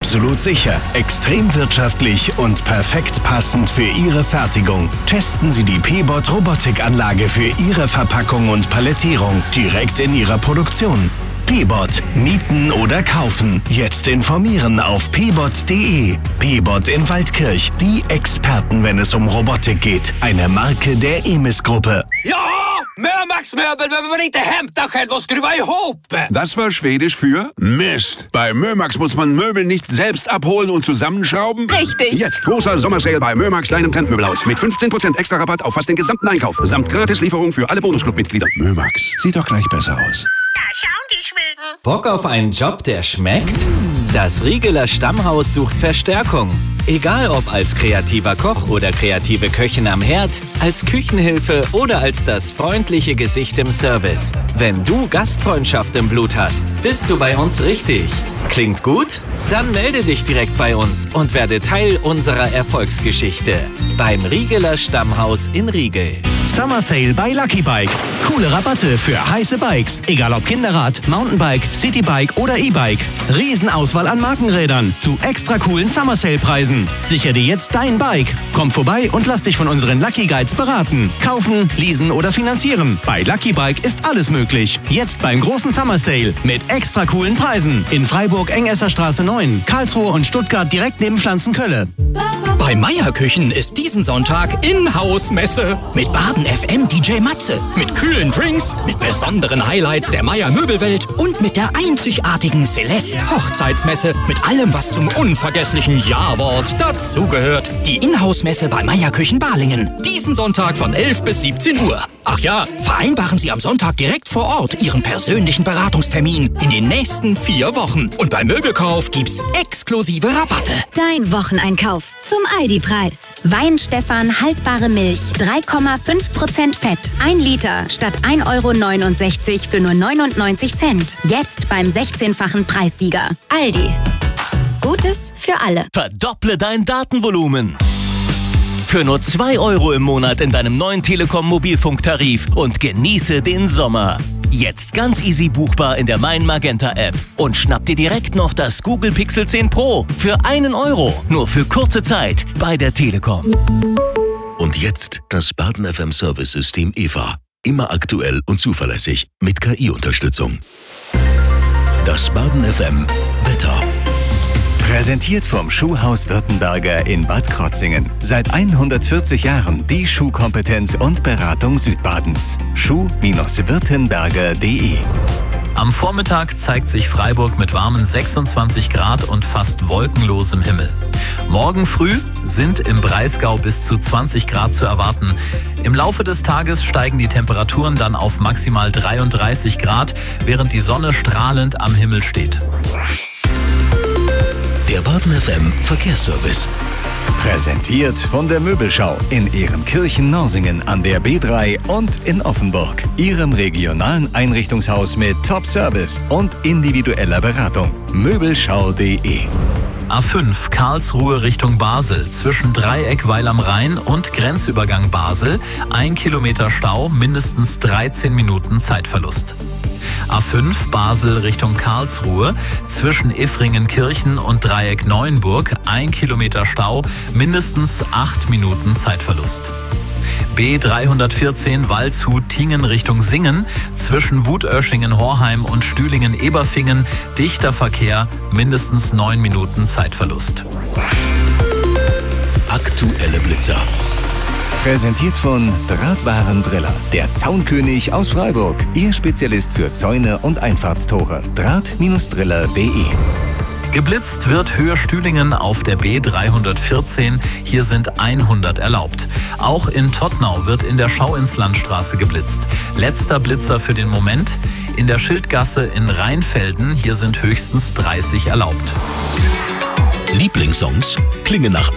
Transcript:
Absolut sicher, extrem wirtschaftlich und perfekt passend für Ihre Fertigung. Testen Sie die P-Bot Robotikanlage für Ihre Verpackung und Palettierung direkt in Ihrer Produktion. P-Bot. Mieten oder kaufen. Jetzt informieren auf pbot.de. P-Bot in Waldkirch. Die Experten, wenn es um Robotik geht. Eine Marke der Emis-Gruppe. Ja! Mömax Möbel behöver man inte hämta själv och skruva ihop. Das war Schwedisch für Mist. Bei Mömax muss man Möbel nicht selbst abholen und zusammenschrauben? Richtig. Jetzt großer Sommersale bei Mömax, deinem Trendmöbelhaus. Mit 15% extra Rabatt auf fast den gesamten Einkauf. Samt Gratislieferung für alle Bonusclub-Mitglieder. Mömax. Sieht doch gleich besser aus. Da schauen die Schweden. Bock auf einen Job, der schmeckt? Das Riegeler Stammhaus sucht Verstärkung. Egal ob als kreativer Koch oder kreative Köchin am Herd, als Küchenhilfe oder als das freundliche Gesicht im Service. Wenn du Gastfreundschaft im Blut hast, bist du bei uns richtig. Klingt gut? Dann melde dich direkt bei uns und werde Teil unserer Erfolgsgeschichte. Beim Riegeler Stammhaus in Riegel. Summer Sale bei Lucky Bike. Coole Rabatte für heiße Bikes. Egal ob Kinderrad, Mountainbike, Citybike oder E-Bike. Riesenauswahl an Markenrädern zu extra coolen Summer Sale Preisen. Sicher dir jetzt dein Bike. Komm vorbei und lass dich von unseren Lucky Guides beraten. Kaufen, leasen oder finanzieren. Bei Lucky Bike ist alles möglich. Jetzt beim großen Summer Sale mit extra coolen Preisen. In Freiburg, Engesser Straße 9, Karlsruhe und Stuttgart direkt neben Pflanzenkölle. Bei Meier Küchen ist diesen Sonntag Inhouse-Messe. Mit Baden FM DJ Matze. Mit kühlen Drinks, mit besonderen Highlights der Meier Möbelwelt und mit der einzigartigen Celeste Hochzeitsmesse. Mit allem, was zum unvergesslichen Ja-Wort dazugehört. Die Inhouse-Messe bei Meier Küchen Balingen. Diesen Sonntag von 11 bis 17 Uhr. Ach ja, vereinbaren Sie am Sonntag direkt vor Ort Ihren persönlichen Beratungstermin in den nächsten 4 Wochen. Und beim Möbelkauf gibt's exklusive Rabatte. Dein Wocheneinkauf zum Aldi-Preis. Weinstefan haltbare Milch, 3,5% Fett. 1 Liter statt 1,69 € für nur 99 Cent. Jetzt beim 16-fachen Preissieger. Aldi. Gutes für alle. Verdopple dein Datenvolumen. Für nur 2 € im Monat in deinem neuen Telekom-Mobilfunktarif und genieße den Sommer. Jetzt ganz easy buchbar in der Mein Magenta App. Und schnapp dir direkt noch das Google Pixel 10 Pro für 1 €. Nur für kurze Zeit bei der Telekom. Und jetzt das Baden FM Service System EVA. Immer aktuell und zuverlässig mit KI-Unterstützung. Das Baden FM Wetter. Präsentiert vom Schuhhaus Württemberger in Bad Krotzingen. Seit 140 Jahren die Schuhkompetenz und Beratung Südbadens. Schuh-württemberger.de. Am Vormittag zeigt sich Freiburg mit warmen 26 Grad und fast wolkenlosem Himmel. Morgen früh sind im Breisgau bis zu 20 Grad zu erwarten. Im Laufe des Tages steigen die Temperaturen dann auf maximal 33 Grad, während die Sonne strahlend am Himmel steht. Der Baden FM Verkehrsservice. Präsentiert von der Möbelschau in Ehrenkirchen-Norsingen an der B3 und in Offenburg. Ihrem regionalen Einrichtungshaus mit Top-Service und individueller Beratung. Möbelschau.de. A5 Karlsruhe Richtung Basel zwischen Dreieck Weil am Rhein und Grenzübergang Basel. 1 Kilometer Stau, mindestens 13 Minuten Zeitverlust. A5 Basel Richtung Karlsruhe zwischen Iffringenkirchen und Dreieck Neuenburg. 1 Kilometer Stau, mindestens 8 Minuten Zeitverlust. B314 Waldshut-Tingen Richtung Singen zwischen Wutöschingen-Horheim und Stühlingen-Eberfingen. Dichter Verkehr, mindestens 9 Minuten Zeitverlust. Aktuelle Blitzer. Präsentiert von Drahtwarendriller, der Zaunkönig aus Freiburg. Ihr Spezialist für Zäune und Einfahrtstore. Draht-driller.de. Geblitzt wird Höhe Stühlingen auf der B314. Hier sind 100 erlaubt. Auch in Tottnau wird in der Schauinslandstraße geblitzt. Letzter Blitzer für den Moment. In der Schildgasse in Rheinfelden. Hier sind höchstens 30 erlaubt. Lieblingssongs klingen nach